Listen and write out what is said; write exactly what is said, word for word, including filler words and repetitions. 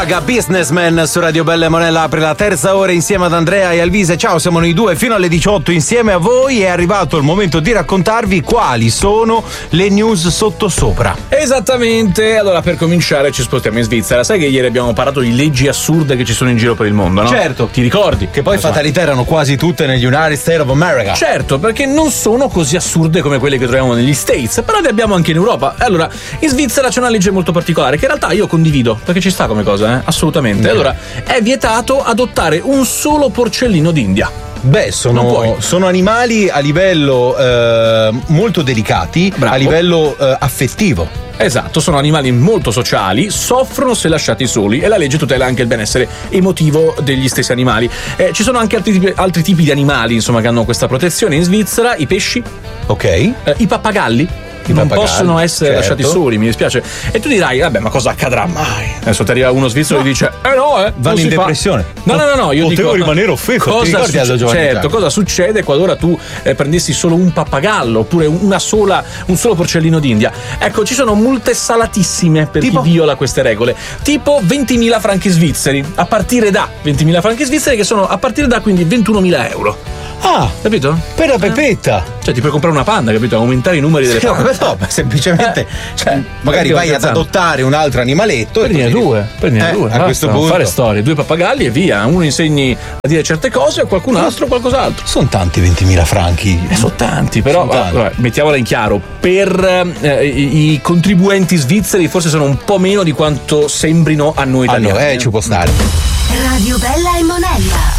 Businessman su Radio Bella e Monella apre la terza ora insieme ad Andrea e Alvise. Ciao, siamo noi due fino alle diciotto insieme a voi. È arrivato il momento di raccontarvi quali sono le news sottosopra. Esattamente, allora per cominciare ci spostiamo in Svizzera. Sai che ieri abbiamo parlato di leggi assurde che ci sono in giro per il mondo, no? Certo. Ti ricordi? Che poi fatalità erano quasi tutte negli United States of America. Certo, perché non sono così assurde come quelle che troviamo negli States, però le abbiamo anche in Europa. Allora, in Svizzera c'è una legge molto particolare che in realtà io condivido, perché ci sta come cosa, eh? Assolutamente. Allora, è vietato adottare un solo porcellino d'India. Beh, sono, sono animali a livello eh, molto delicati, Bravo. a livello eh, affettivo. Esatto, sono animali molto sociali, soffrono se lasciati soli e la legge tutela anche il benessere emotivo degli stessi animali. Eh, ci sono anche altri tipi, altri tipi di animali, insomma, che hanno questa protezione in Svizzera: i pesci, ok, eh, i pappagalli. I non pappagalli, possono essere certo. lasciati soli, mi dispiace. E tu dirai, vabbè, ma cosa accadrà mai? Adesso ti arriva uno svizzero no. e dice, eh no, eh, vanno in depressione. No, no, no, no, io Potevo dico, rimanere offeso. Cosa succe- certo, cosa succede qualora tu eh, prendessi solo un pappagallo oppure una sola, un solo porcellino d'India? Ecco, ci sono multe salatissime per tipo? chi viola queste regole, tipo ventimila franchi svizzeri, a partire da ventimila franchi svizzeri, che sono a partire da quindi ventunomila euro. Ah, capito? Per la pepetta. Eh? Cioè, ti puoi comprare una panda, capito? Aumentare i numeri delle sì, pande. No, ma semplicemente, eh, cioè, magari vai ad adottare un altro animaletto. Prendine e due, prendine eh, due. A basta, questo punto. Fare storie, due pappagalli e via. Uno insegni a dire certe cose, a qualcun altro qualcos'altro. Sono tanti ventimila franchi. Eh, sono tanti, però sono tanti. Vabbè, mettiamola in chiaro. Per eh, i, i contribuenti svizzeri forse sono un po' meno di quanto sembrino a noi italiani. Ah, no, eh, ci può stare. Radio Bella e Monella.